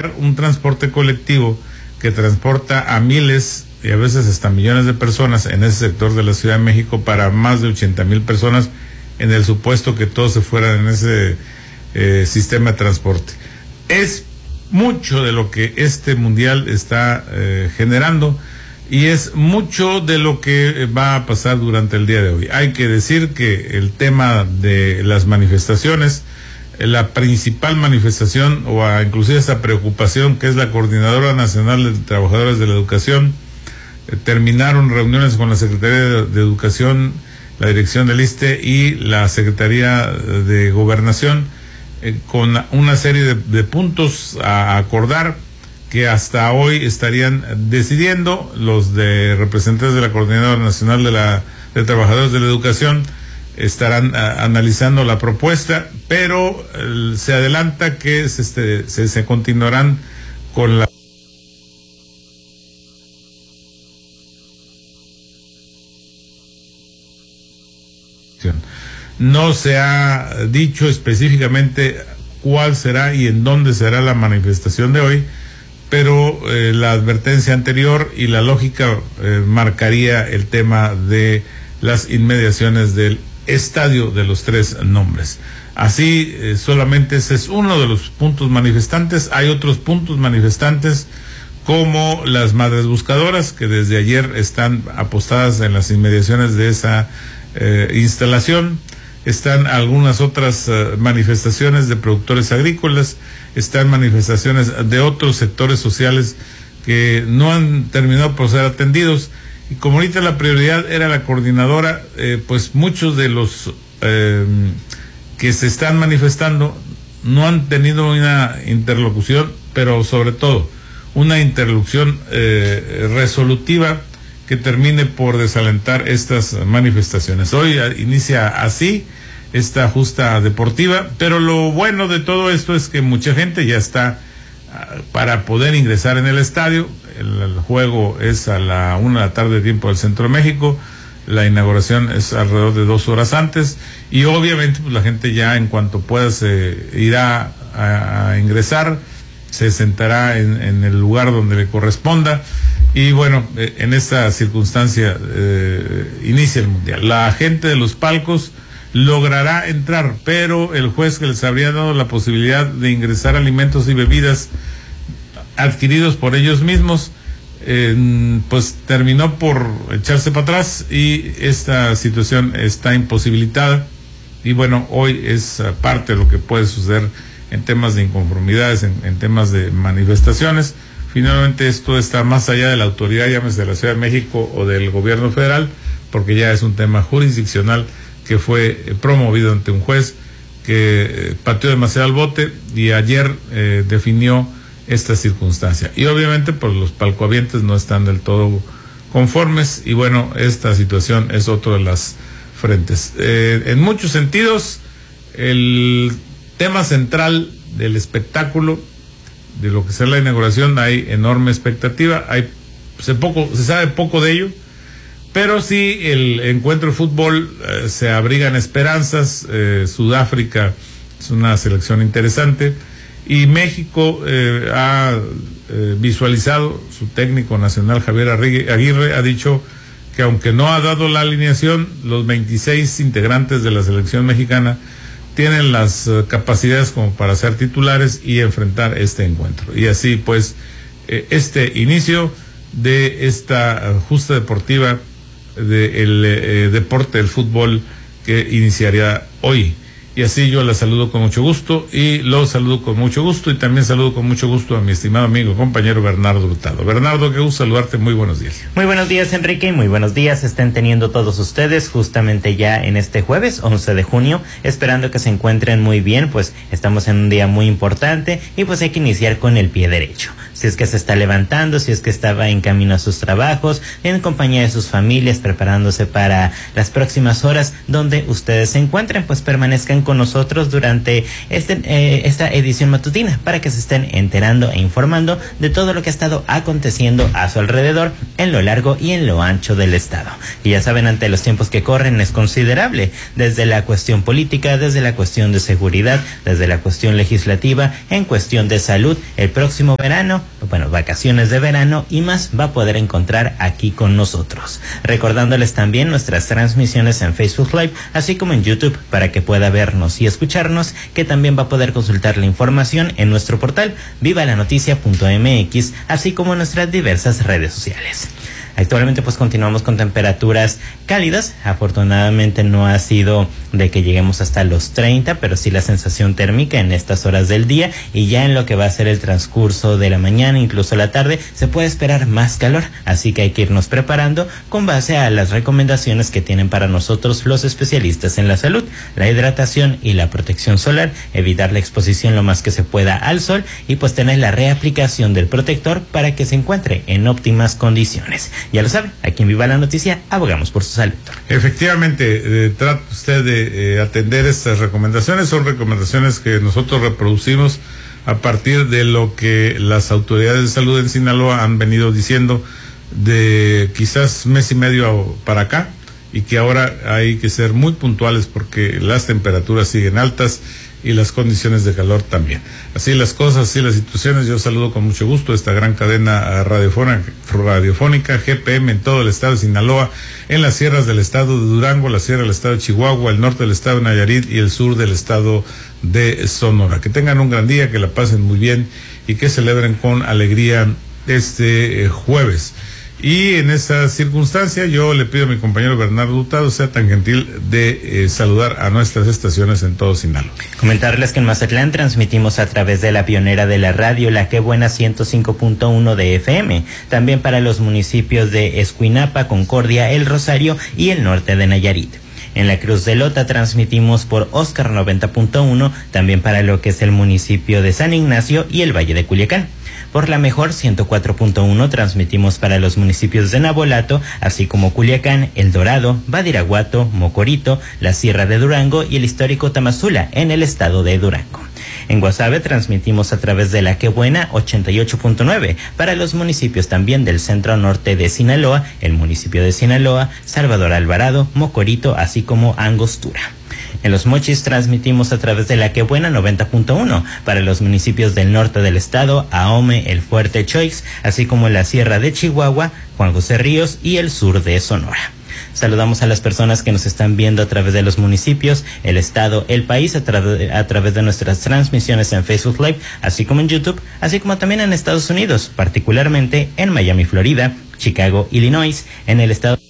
crear un transporte colectivo que transporta a miles y a veces hasta millones de personas en ese sector de la Ciudad de México para más de 80,000 personas, en el supuesto que todos se fueran en ese sistema de transporte. Es mucho de lo que este mundial está generando, y es mucho de lo que va a pasar durante el día de hoy. Hay que decir que el tema de las manifestaciones, la principal manifestación, o inclusive esta preocupación, que es la Coordinadora Nacional de Trabajadores de la Educación, terminaron reuniones con la Secretaría de Educación, la Dirección del ISSSTE y la Secretaría de Gobernación, con una serie de puntos a acordar, que hasta hoy estarían decidiendo. Los representantes de la Coordinadora Nacional de Trabajadores de la Educación estarán analizando la propuesta, pero se adelanta que se continuarán con la No se ha dicho específicamente cuál será y en dónde será la manifestación de hoy, pero la advertencia anterior y la lógica marcaría el tema de las inmediaciones del Estadio de los Tres Nombres. Así, solamente ese es uno de los puntos manifestantes. Hay otros puntos manifestantes, como las madres buscadoras, que desde ayer están apostadas en las inmediaciones de esa instalación. Están algunas otras manifestaciones de productores agrícolas, están manifestaciones de otros sectores sociales que no han terminado por ser atendidos, y como ahorita la prioridad era la coordinadora, pues muchos de los que se están manifestando no han tenido una interlocución, pero sobre todo una interlocución resolutiva que termine por desalentar estas manifestaciones. Hoy inicia así esta justa deportiva, pero lo bueno de todo esto es que mucha gente ya está para poder ingresar en el estadio. El juego es a la 1 de la tarde, tiempo del Centro de México. La inauguración es alrededor de 2 horas antes, y obviamente pues la gente ya en cuanto pueda se irá a ingresar, se sentará en el lugar donde le corresponda, y bueno, en esta circunstancia inicia el mundial. La gente de los palcos logrará entrar, pero el juez que les habría dado la posibilidad de ingresar alimentos y bebidas adquiridos por ellos mismos, pues terminó por echarse para atrás, y esta situación está imposibilitada. Y bueno, hoy es parte de lo que puede suceder en temas de inconformidades, en temas de manifestaciones. Finalmente esto está más allá de la autoridad, llámese de la Ciudad de México o del gobierno federal, porque ya es un tema jurisdiccional que fue promovido ante un juez que pateó demasiado al bote, y ayer definió esta circunstancia. Y obviamente pues los palcohabientes no están del todo conformes, y bueno, esta situación es otro de las frentes. En muchos sentidos, el tema central del espectáculo, de lo que será la inauguración, hay enorme expectativa. Se sabe poco de ello, pero sí el encuentro de fútbol se abrigan esperanzas. Sudáfrica es una selección interesante, y México ha visualizado, su técnico nacional Javier Aguirre ha dicho que aunque no ha dado la alineación, los 26 integrantes de la selección mexicana tienen las capacidades como para ser titulares y enfrentar este encuentro. Y así pues, este inicio de esta justa deportiva del deporte del fútbol que iniciaría hoy. Y así yo la saludo con mucho gusto, y lo saludo con mucho gusto, y también saludo con mucho gusto a mi estimado amigo, compañero Bernardo Hurtado. Bernardo, qué gusto saludarte, muy buenos días. Muy buenos días, Enrique, y muy buenos días estén teniendo todos ustedes justamente ya en este jueves 11 de junio, esperando que se encuentren muy bien, pues estamos en un día muy importante, y pues hay que iniciar con el pie derecho. Si es que se está levantando, si es que estaba en camino a sus trabajos, en compañía de sus familias, preparándose para las próximas horas donde ustedes se encuentren, pues permanezcan con nosotros durante esta edición matutina para que se estén enterando e informando de todo lo que ha estado aconteciendo a su alrededor en lo largo y en lo ancho del estado. Y ya saben, ante los tiempos que corren es considerable, desde la cuestión política, desde la cuestión de seguridad, desde la cuestión legislativa, en cuestión de salud. El próximo verano, bueno, vacaciones de verano y más va a poder encontrar aquí con nosotros. Recordándoles también nuestras transmisiones en Facebook Live, así como en YouTube, para que pueda vernos y escucharnos, que también va a poder consultar la información en nuestro portal vivalanoticia.mx, así como en nuestras diversas redes sociales. Actualmente pues continuamos con temperaturas cálidas. Afortunadamente no ha sido de que lleguemos hasta los 30, pero sí la sensación térmica en estas horas del día, y ya en lo que va a ser el transcurso de la mañana, incluso la tarde, se puede esperar más calor, así que hay que irnos preparando con base a las recomendaciones que tienen para nosotros los especialistas en la salud: la hidratación y la protección solar, evitar la exposición lo más que se pueda al sol y pues tener la reaplicación del protector para que se encuentre en óptimas condiciones. Ya lo sabe, aquí en Viva la Noticia abogamos por su salud. Efectivamente, trata usted de atender estas recomendaciones. Son recomendaciones que nosotros reproducimos a partir de lo que las autoridades de salud en Sinaloa han venido diciendo de quizás mes y medio para acá, y que ahora hay que ser muy puntuales porque las temperaturas siguen altas y las condiciones de calor también. Así las cosas, así las situaciones. Yo saludo con mucho gusto esta gran cadena radiofónica GPM en todo el estado de Sinaloa, en las sierras del estado de Durango, la sierra del estado de Chihuahua, el norte del estado de Nayarit y el sur del estado de Sonora. Que tengan un gran día, que la pasen muy bien y que celebren con alegría este jueves. Y en esa circunstancia yo le pido a mi compañero Bernardo Hurtado sea tan gentil de saludar a nuestras estaciones en todo Sinaloa. Comentarles que en Mazatlán transmitimos a través de la pionera de la radio, La Que Buena 105.1 de FM, también para los municipios de Escuinapa, Concordia, El Rosario y el norte de Nayarit. En la Cruz de Lota transmitimos por Oscar 90.1, también para lo que es el municipio de San Ignacio y el Valle de Culiacán. Por La Mejor 104.1 transmitimos para los municipios de Nabolato, así como Culiacán, El Dorado, Badiraguato, Mocorito, la Sierra de Durango y el histórico Tamazula en el estado de Durango. En Guasave transmitimos a través de La Que Buena 88.9 para los municipios también del centro norte de Sinaloa, el municipio de Sinaloa, Salvador Alvarado, Mocorito, así como Angostura. En Los Mochis transmitimos a través de La Que Buena 90.1 para los municipios del norte del estado, Ahome, El Fuerte, Choix, así como la Sierra de Chihuahua, Juan José Ríos y el sur de Sonora. Saludamos a las personas que nos están viendo a través de los municipios, el estado, el país, a través de nuestras transmisiones en Facebook Live, así como en YouTube, así como también en Estados Unidos, particularmente en Miami, Florida, Chicago, Illinois, en el estado